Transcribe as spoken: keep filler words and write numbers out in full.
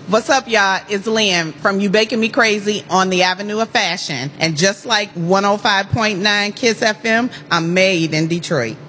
What's up, y'all? It's Lynn from You Baking Me Crazy on the Avenue of Fashion. And just like one oh five point nine KISS F M, I'm made in Detroit.